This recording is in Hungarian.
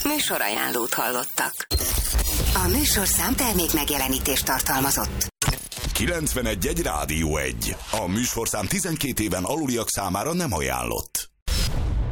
Műsorajánlót hallottak. A műsorszám termék megjelenítést tartalmazott. 91.1 Rádió 1. A műsorszám 12 éven aluliak számára nem ajánlott.